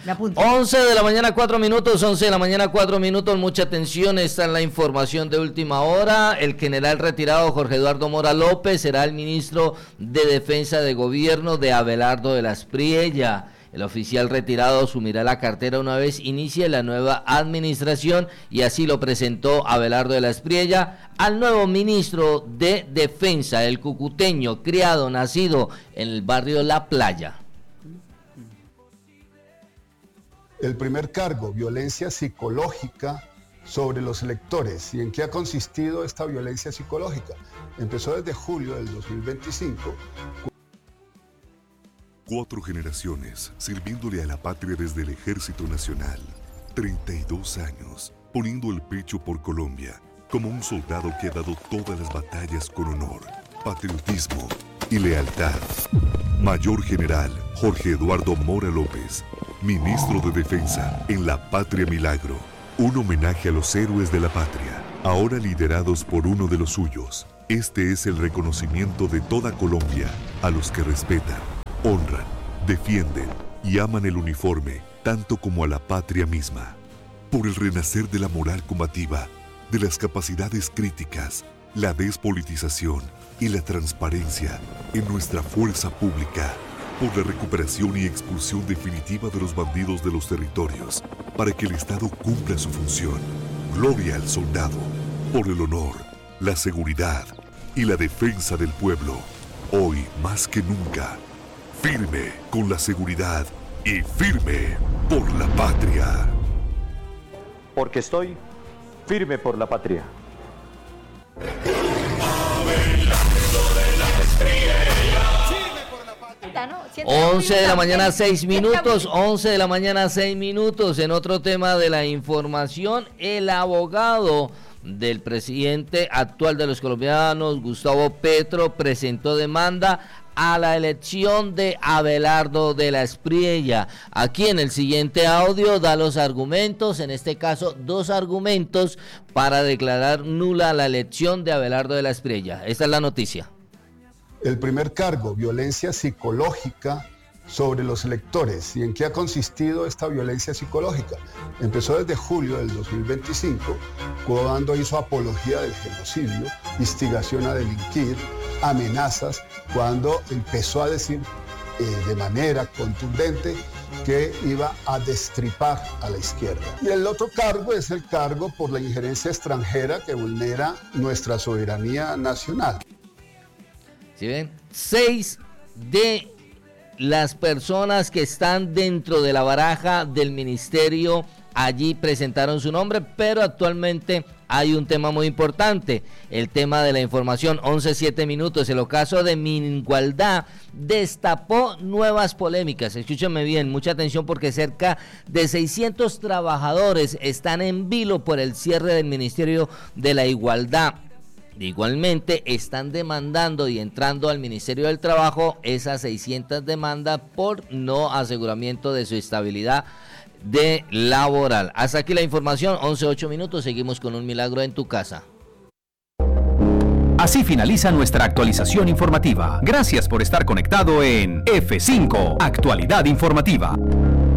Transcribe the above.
Me apunto. 11 de la mañana, 4 minutos, 11 de la mañana, 4 minutos, mucha atención, esta es la información de última hora. El general retirado Jorge Eduardo Mora López será el ministro de Defensa de Gobierno de Abelardo de la Espriella. El oficial retirado asumirá la cartera una vez inicie la nueva administración y así lo presentó Abelardo de la Espriella al nuevo ministro de Defensa, el cucuteño, criado, nacido en el barrio La Playa. El primer cargo, violencia psicológica sobre los electores. ¿Y en qué ha consistido esta violencia psicológica? Empezó desde julio del 2025. 4 generaciones sirviéndole a la patria desde el Ejército Nacional. 32 años poniendo el pecho por Colombia como un soldado que ha dado todas las batallas con honor, patriotismo y lealtad. Mayor General Jorge Eduardo Mora López, Ministro de Defensa en la Patria Milagro. Un homenaje a los héroes de la patria, ahora liderados por uno de los suyos. Este es el reconocimiento de toda Colombia a los que respetan, honran, defienden y aman el uniforme tanto como a la patria misma. Por el renacer de la moral combativa, de las capacidades críticas, la despolitización y la transparencia en nuestra fuerza pública. Por la recuperación y expulsión definitiva de los bandidos de los territorios, para que el Estado cumpla su función. Gloria al soldado, por el honor, la seguridad y la defensa del pueblo. Hoy más que nunca, firme con la seguridad y firme por la patria. Porque estoy firme por la patria. 11 de la mañana, 6 minutos, 11 de la mañana, 6 minutos. En otro tema de la información, el abogado del presidente actual de los colombianos, Gustavo Petro, presentó demanda a la elección de Abelardo de la Espriella. Aquí en el siguiente audio da los argumentos, en este caso 2 argumentos para declarar nula la elección de Abelardo de la Espriella. Esta es la noticia. El primer cargo, violencia psicológica sobre los electores. ¿Y en qué ha consistido esta violencia psicológica? Empezó desde julio del 2025, cuando hizo apología del genocidio, instigación a delinquir, amenazas, cuando empezó a decir de manera contundente que iba a destripar a la izquierda. Y el otro cargo es el cargo por la injerencia extranjera que vulnera nuestra soberanía nacional. ¿Sí ven? 6 de las personas que están dentro de la baraja del ministerio allí presentaron su nombre, pero actualmente hay un tema muy importante, el tema de la información. 11:07 minutos. El ocaso de Minigualdá destapó nuevas polémicas. Escúchenme bien, mucha atención, porque cerca de 600 trabajadores están en vilo por el cierre del Ministerio de la Igualdad. Igualmente están demandando y entrando al Ministerio del Trabajo esas 600 demandas por no aseguramiento de su estabilidad de laboral. Hasta aquí la información, 11:08 minutos, seguimos con Un Milagro en tu Casa. Así finaliza nuestra actualización informativa. Gracias por estar conectado en F5, Actualidad Informativa.